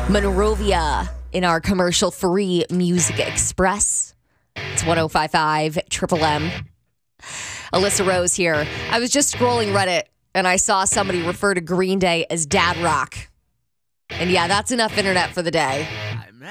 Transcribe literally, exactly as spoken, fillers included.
Monrovia in our commercial-free Music Express. It's one oh five point five Triple M. Alyssa Rose here. I was just scrolling Reddit and I saw somebody refer to Green Day as dad rock. And yeah, that's enough internet for the day.